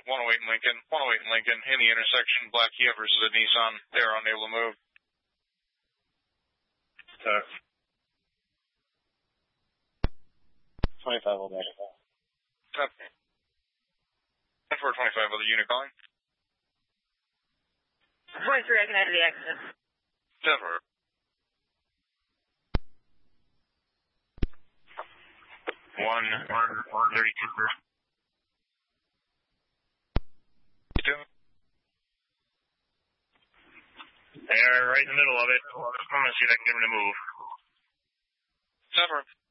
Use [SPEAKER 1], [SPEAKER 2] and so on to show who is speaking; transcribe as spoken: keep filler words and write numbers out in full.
[SPEAKER 1] one oh eight in Lincoln, one oh eight in Lincoln, in the intersection, Black Kia versus a Nissan. They are unable to move.
[SPEAKER 2] Tuck. twenty-five will make it.
[SPEAKER 1] Tuck. ten four twenty-five, other unit calling.
[SPEAKER 3] twenty-three, I can enter the accident.
[SPEAKER 1] ten four.
[SPEAKER 4] One, one, one thirty-two.
[SPEAKER 1] They're
[SPEAKER 4] right in the middle of it. I'm going to see if I can get them to move.
[SPEAKER 1] ten four.